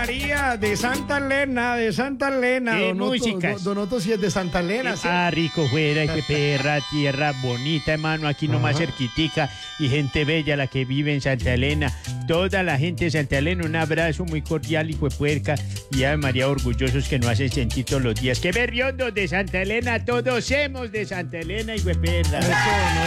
María, de Santa Elena, de Santa Elena. ¿Qué Don Otto, músicas? Don Otto sí es de Santa Elena, ¿sí? Ah, rico fuera, y qué perra, tierra bonita, hermano, aquí nomás cerquitica, y gente bella la que vive en Santa Elena. Toda la gente de Santa Elena, un abrazo muy cordial, hijo de puerca, y Ave María, orgullosos que nos hacen sentir todos los días. ¡Qué berriondos de Santa Elena! Todos hemos de Santa Elena, hijo de perra. Eso,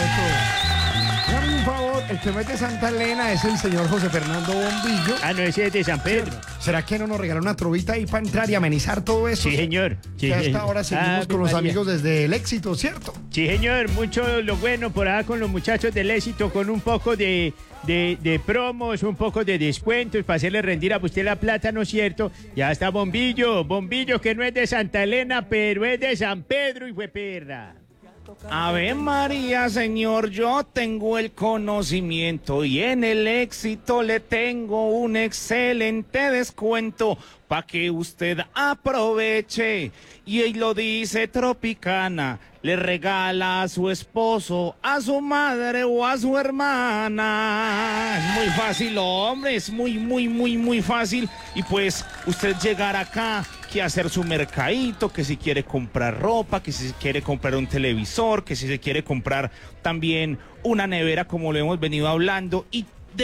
hágame un favor, el que mete Santa Elena es el señor José Fernando Bombillo. Ah, no, ese es de San Pedro. ¿Será que no nos regala una trovita ahí para entrar y amenizar todo eso? Sí, señor. Sí, Que hasta señor. ahora seguimos Ave con los María. amigos desde el éxito, ¿cierto? Sí, señor, mucho lo bueno por acá con los muchachos del éxito, con un poco de promos, un poco de descuentos para hacerle rendir a usted la plata, ¿no es cierto? Ya está Bombillo, Bombillo que no es de Santa Elena, pero es de San Pedro, hijo de perra. Ave María, señor, yo tengo el conocimiento y en el éxito le tengo un excelente descuento para que usted aproveche. Y ahí lo dice Tropicana, le regala a su esposo, a su madre o a su hermana. Es muy fácil, hombre, es muy fácil. Y pues usted llegar acá, que hacer su mercadito, que si quiere comprar ropa, que si quiere comprar un televisor, que si se quiere comprar también una nevera como lo hemos venido hablando y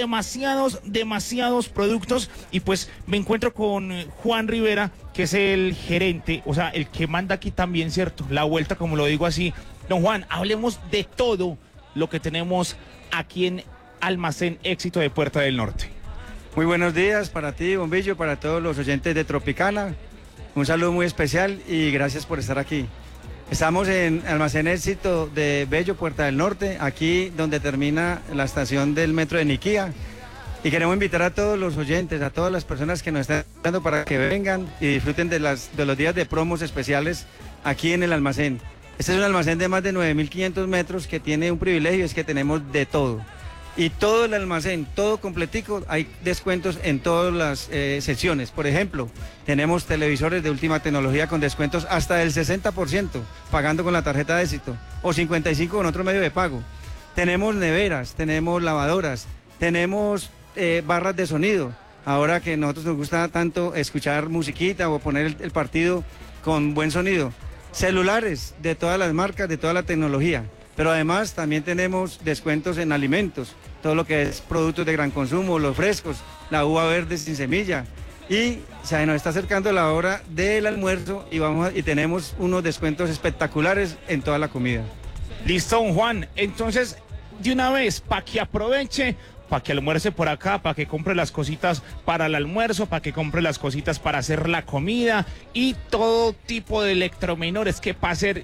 demasiados productos. Y pues me encuentro con Juan Rivera, que es el gerente, o sea, el que manda aquí también, ¿cierto? La vuelta, como lo digo así. Don Juan, hablemos de todo lo que tenemos aquí en Almacén Éxito de Puerta del Norte. Muy buenos días para ti, Bombillo, para todos los oyentes de Tropicana. Un saludo muy especial y gracias por estar aquí. Estamos en Almacén Éxito de Bello, Puerta del Norte, aquí donde termina la estación del metro de Niquía. Y queremos invitar a todos los oyentes, a todas las personas que nos están dando para que vengan y disfruten de los días de promos especiales aquí en el almacén. Este es un almacén de más de 9.500 metros que tiene un privilegio, es que tenemos de todo. Y todo el almacén, todo completico, hay descuentos en todas las secciones. Por ejemplo, tenemos televisores de última tecnología con descuentos hasta del 60%, pagando con la tarjeta de éxito, o 55% con otro medio de pago. Tenemos neveras, tenemos lavadoras, tenemos barras de sonido. Ahora que a nosotros nos gusta tanto escuchar musiquita o poner el partido con buen sonido. Celulares de todas las marcas, de toda la tecnología. Pero además también tenemos descuentos en alimentos, todo lo que es productos de gran consumo, los frescos, la uva verde sin semilla. Y se nos está acercando la hora del almuerzo y tenemos unos descuentos espectaculares en toda la comida. Listo, don Juan. Entonces, de una vez, para que aproveche, para que almuerce por acá, para que compre las cositas para el almuerzo, para que compre las cositas para hacer la comida y todo tipo de electromenores que para hacer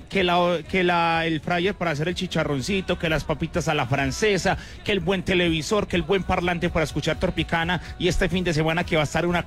el fryer para hacer el chicharroncito, que las papitas a la francesa, que el buen televisor, que el buen parlante para escuchar Tropicana y este fin de semana que va a estar una